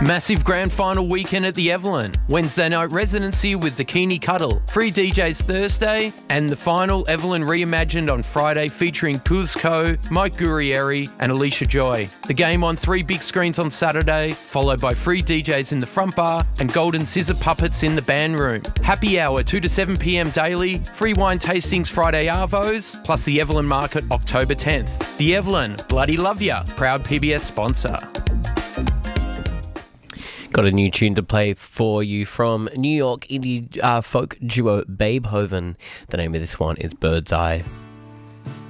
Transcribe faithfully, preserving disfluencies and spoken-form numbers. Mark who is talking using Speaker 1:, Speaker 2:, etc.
Speaker 1: Massive grand final weekend at the Evelyn. Wednesday night residency with Dakini Cuddle. Free D Js Thursday. And the final Evelyn reimagined on Friday featuring Kuzco, Mike Gurrieri and Alicia Joy. The game on three big screens on Saturday, followed by free D Js in the front bar and golden scissor puppets in the band room. Happy hour two to seven p m daily. Free wine tastings Friday arvos, plus the Evelyn Market October tenth. The Evelyn, bloody love ya. Proud P B S sponsor.
Speaker 2: Got a new tune to play for you from New York indie uh, folk duo Babehoven. The name of this one is Bird's Eye.